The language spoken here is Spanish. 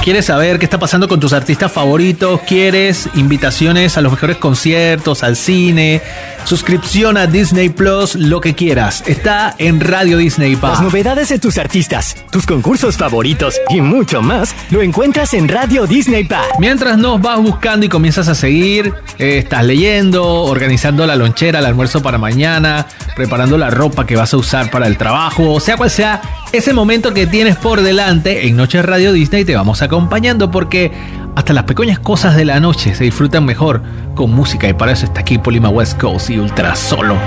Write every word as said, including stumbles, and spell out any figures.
¿Quieres saber qué está pasando con tus artistas favoritos? ¿Quieres invitaciones a los mejores conciertos, al cine, suscripción a Disney Plus, lo que quieras? Está en Radio Disney, pa. Las novedades de tus artistas, tus concursos favoritos y mucho más lo encuentras en Radio Disney Pa. Mientras nos vas buscando y comienzas a seguir, eh, estás leyendo, organizando la lonchera, el almuerzo para mañana, preparando la ropa que vas a usar para el trabajo, o sea cual sea ese momento que tienes por delante, en Noches Radio Disney te vamos acompañando porque hasta las pequeñas cosas de la noche se disfrutan mejor con música y para eso está aquí Polima West Coast y Ultra Solo.